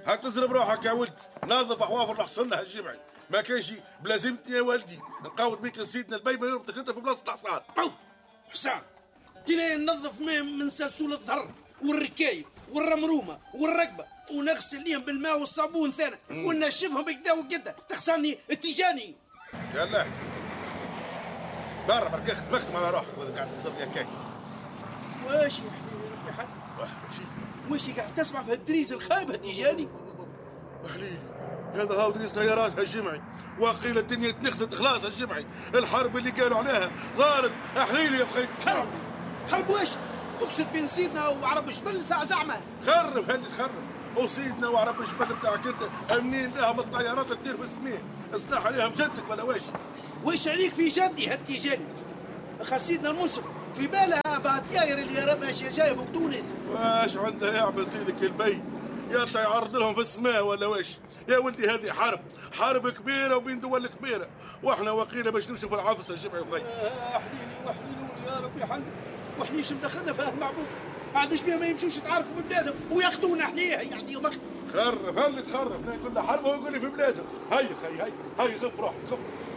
هاك تزرب روحك يا ولد، نظف حوافر الحصن هالجمعي، ما كانش بلازمتني يا ولدي نقاود بيك سيدنا البي ما يربطك انت في بلاصه الحصان. او حسام تينا ننظف من سلسول الظهر والركايب والرمرومه والركبه ونغسل ليهم بالماء والصابون ثاني ونشفهم بكدا وكدا تغسلني التيجاني. يلا برا برك اخد مختم على روحك ولا قاعد تكسر لي هكاك. واش يا حليلي ربي حد واش قاعد تسمع في هالدريس الخايب هالتيجاني؟ حليلي هذا هاو دريس طيارات هالجمعي، وقيل الدنيا تنخدت خلاص هالجمعي، الحرب اللي قالوا عليها غارت. حليلي يا بخي حرب واش؟ تقصد بين سيدنا وعرب جبل تاع زعمه؟ خرف هاني خرف، وسيدنا وعرب الجبل بتاعك انت منين لهم الطيارات تطير في السماء؟ اصنع عليهم جدك ولا واش عليك في جدي هالتيجاني؟ خسيدنا المنصف في بالها بالطياير اللي ماشيه جايه فوق تونس. واش عنده يعمل سيدك البي؟ يا يعرض لهم في السماء ولا واش؟ يا ولدي هذه حرب كبيره وبين دول كبيره، واحنا وقيله باش نمشي في العفص الجمعي وخي. حليلي وحليلوني يا ربي حل، وحنيش مدخلنا في هالمعبوك، عادش بيها ما يمشوش يتعاركوا في بلادهم وياخذونا حنيها يعطيهم اخذ. خرف هل تخرف، لا يقول له حرب ويقول لي في بلادهم. هيا غف روحك غف.